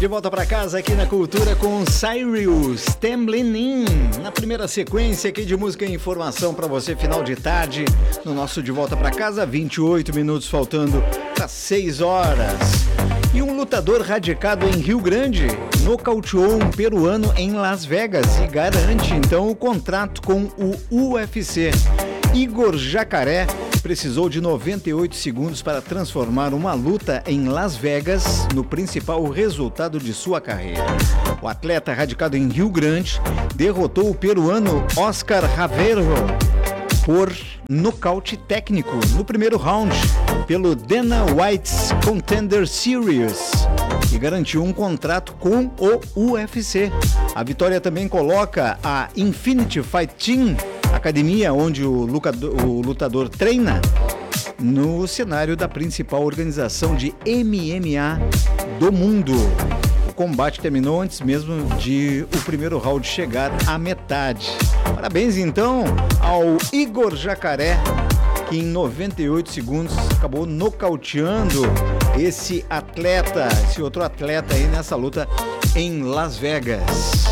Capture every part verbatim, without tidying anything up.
De volta para casa aqui na Cultura com Cyrus Tamblyn. Na primeira sequência aqui de música e informação para você, final de tarde, no nosso De Volta para Casa, vinte e oito minutos faltando para seis horas. E um lutador radicado em Rio Grande nocauteou um peruano em Las Vegas e garante então o contrato com o U F C. Igor Jacaré precisou de noventa e oito segundos para transformar uma luta em Las Vegas no principal resultado de sua carreira. O atleta radicado em Rio Grande derrotou o peruano Oscar Raveiro por nocaute técnico no primeiro round pelo Dana White's Contender Series e garantiu um contrato com o U F C. A vitória também coloca a Infinity Fight Team, academia onde o lutador, o lutador treina, no cenário da principal organização de M M A do mundo. O combate terminou antes mesmo de o primeiro round chegar à metade. Parabéns então ao Igor Jacaré, que em noventa e oito segundos acabou nocauteando esse atleta, esse outro atleta aí nessa luta em Las Vegas.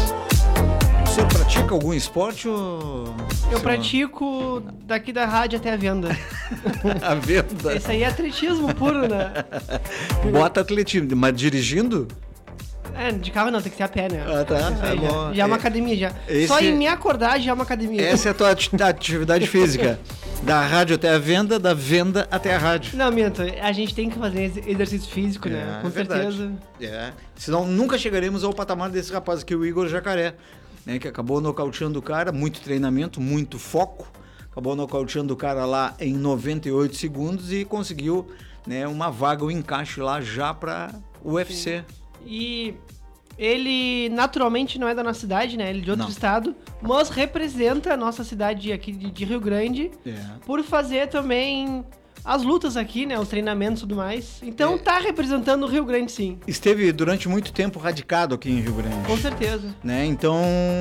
O senhor pratica algum esporte ou... Eu pratico daqui da rádio até a venda. A venda? Esse aí é atletismo puro, né? Bota atletismo, mas dirigindo? É, de carro não, tem que ser a pé, né? Ah, tá. É já, bom. já é uma é, academia, já. esse... Só em me acordar já é uma academia. Essa é a tua atividade física. Da rádio até a venda, da venda até a rádio. Não, minto, a gente tem que fazer exercício físico, é, né? Com é certeza. É. Senão nunca chegaremos ao patamar desse rapaz aqui, o Igor Jacaré, né? Que acabou nocauteando o cara, muito treinamento, muito foco. Acabou nocauteando o cara lá em noventa e oito segundos e conseguiu, né, uma vaga, um encaixe lá já para o U F C. E ele naturalmente não é da nossa cidade, né? Ele é de outro não. estado, mas representa a nossa cidade aqui de, de Rio Grande, é. por fazer também as lutas aqui, né? Os treinamentos e tudo mais. Então é. tá representando o Rio Grande, sim. Esteve durante muito tempo radicado aqui em Rio Grande. Com certeza. Né? Então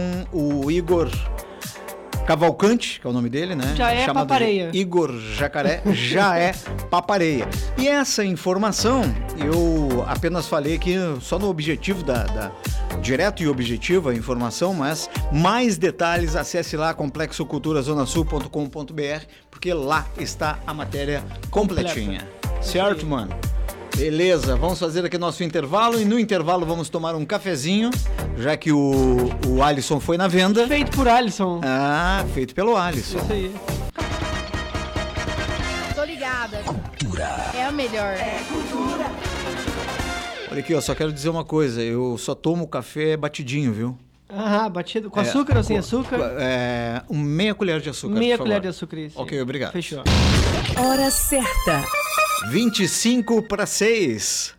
o Igor Cavalcante, que é o nome dele, né? Já é chamado papareia. Igor Jacaré, já é papareia. E essa informação, eu apenas falei aqui só no objetivo da, da direto e objetivo a informação, mas mais detalhes, acesse lá complexo cultura zona sul ponto com ponto b r, porque lá está a matéria completinha. Completa. Certo, mano? Beleza, vamos fazer aqui nosso intervalo e no intervalo vamos tomar um cafezinho, já que o, o Alisson foi na venda. Feito por Alisson. Ah, feito pelo Alisson. Isso aí. Tô ligada. Cultura. É a melhor. É cultura. Olha aqui, ó, só quero dizer uma coisa, eu só tomo café batidinho, viu? Ah, batido. Com é, açúcar ou sem com, açúcar? É, um meia colher de açúcar, Meia por colher favor. de açúcar, isso. Ok, obrigado. Fechou. Hora certa. vinte e cinco para seis.